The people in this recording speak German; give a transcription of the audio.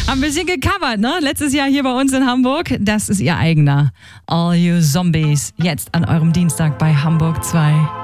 Haben ein bisschen gecovert, ne? Letztes Jahr hier bei uns in Hamburg. Das ist ihr eigener. All You Zombies. Jetzt an eurem Dienstag bei Hamburg 2.